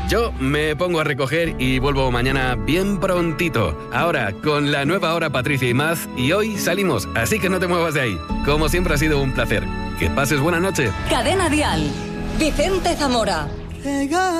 Yo me pongo a recoger y vuelvo mañana bien prontito. Ahora, con la nueva hora Patricia y Maz, y hoy salimos, así que no te muevas de ahí. Como siempre ha sido un placer. Que pases buena noche. Cadena Dial. Vicente Zamora.